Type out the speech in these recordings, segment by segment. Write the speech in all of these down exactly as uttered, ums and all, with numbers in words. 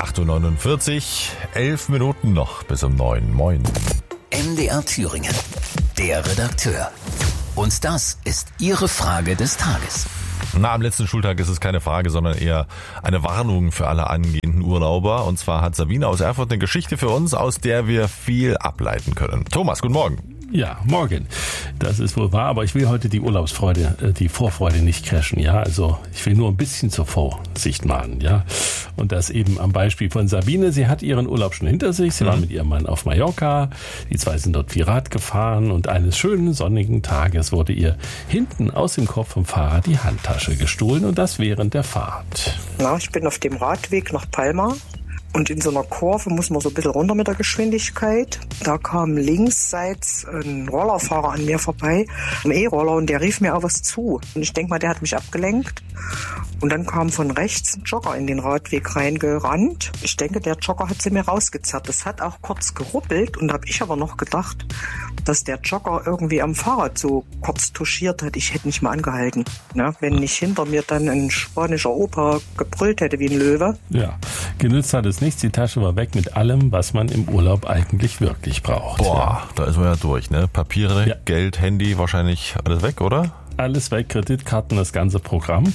acht Uhr neunundvierzig, elf Minuten noch bis um neun. Moin. M D R Thüringen, der Redakteur. Und das ist Ihre Frage des Tages. Na, am letzten Schultag ist es keine Frage, sondern eher eine Warnung für alle angehenden Urlauber. Und zwar hat Sabine aus Erfurt eine Geschichte für uns, aus der wir viel ableiten können. Thomas, guten Morgen. Ja, morgen. Das ist wohl wahr, aber ich will heute die Urlaubsfreude, die Vorfreude nicht crashen, ja. Also ich will nur ein bisschen zur Vorsicht mahnen, ja. Und das eben am Beispiel von Sabine. Sie hat ihren Urlaub schon hinter sich. Sie mhm. war mit ihrem Mann auf Mallorca. Die zwei sind dort viel Rad gefahren und eines schönen sonnigen Tages wurde ihr hinten aus dem Kopf vom Fahrrad die Handtasche gestohlen und das während der Fahrt. Na, ich bin auf dem Radweg nach Palma. Und in so einer Kurve muss man so ein bisschen runter mit der Geschwindigkeit. Da kam linksseits ein Rollerfahrer an mir vorbei, ein E-Roller, und der rief mir auch was zu. Und ich denke mal, der hat mich abgelenkt. Und dann kam von rechts ein Jogger in den Radweg reingerannt. Ich denke, der Jogger hat sie mir rausgezerrt. Das hat auch kurz geruppelt und da habe ich aber noch gedacht, dass der Jogger irgendwie am Fahrrad so kurz touchiert hat. Ich hätte nicht mal angehalten. Na, wenn nicht hinter mir dann ein spanischer Opa gebrüllt hätte wie ein Löwe. Ja, genützt hat es nichts. Die Tasche war weg mit allem, was man im Urlaub eigentlich wirklich braucht. Boah, ja. Da ist man ja durch, ne? Papiere, ja. Geld, Handy, wahrscheinlich alles weg, oder? Alles weg, Kreditkarten, das ganze Programm.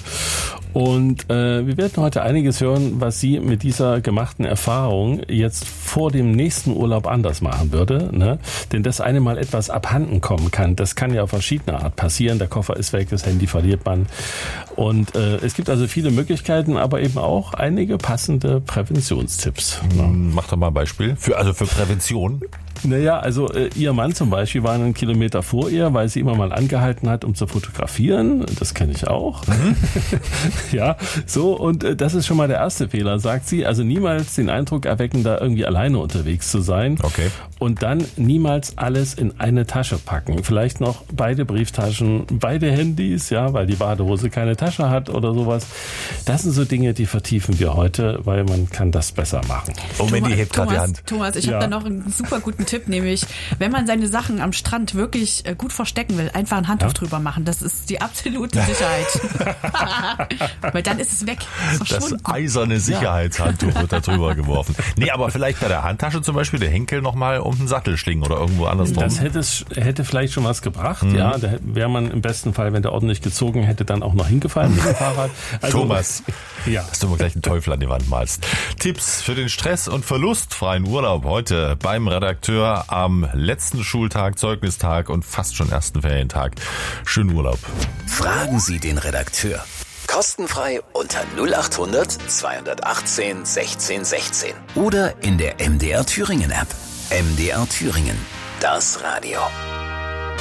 Und äh, wir werden heute einiges hören, was sie mit dieser gemachten Erfahrung jetzt vor dem nächsten Urlaub anders machen würde. Ne? Denn das eine Mal etwas abhanden kommen kann, das kann ja auf verschiedene Art passieren. Der Koffer ist weg, das Handy verliert man. Und äh, es gibt also viele Möglichkeiten, aber eben auch einige passende Präventionstipps. Ne? Mach doch mal ein Beispiel. Für, also für Prävention. Naja, also äh, ihr Mann zum Beispiel war einen Kilometer vor ihr, weil sie immer mal angehalten hat, um zu fotografieren. Das kenne ich auch. Mhm. Ja, so, und äh, das ist schon mal der erste Fehler, sagt sie. Also niemals den Eindruck erwecken, da irgendwie alleine unterwegs zu sein. Okay. Und dann niemals alles in eine Tasche packen. Vielleicht noch beide Brieftaschen, beide Handys, ja, weil die Badehose keine Tasche hat oder sowas. Das sind so Dinge, die vertiefen wir heute, weil man kann das besser machen. Oh, Mandy hebt gerade die Hand. Thomas, ich ja. habe da noch einen super guten Tipp, nämlich, wenn man seine Sachen am Strand wirklich gut verstecken will, einfach ein Handtuch ja? drüber machen. Das ist die absolute Sicherheit. Weil dann ist es weg. Das eiserne Sicherheitshandtuch ja. wird da drüber geworfen. Nee, aber vielleicht bei der Handtasche zum Beispiel der Henkel nochmal um den Sattel schlingen oder irgendwo anders drum. Das hätte, hätte vielleicht schon was gebracht, mhm. ja. Da wäre man im besten Fall, wenn der ordentlich gezogen hätte, dann auch noch hingefallen mit dem Fahrrad. Also, Thomas, ja. dass du mir gleich einen Teufel an die Wand malst. Tipps für den Stress- und verlustfreien Urlaub heute beim Redakteur am letzten Schultag, Zeugnistag und fast schon ersten Ferientag. Schönen Urlaub. Fragen Sie den Redakteur. Kostenfrei unter null acht hundert zweihundertachtzehn sechzehn sechzehn oder in der M D R Thüringen App. M D R Thüringen, das Radio.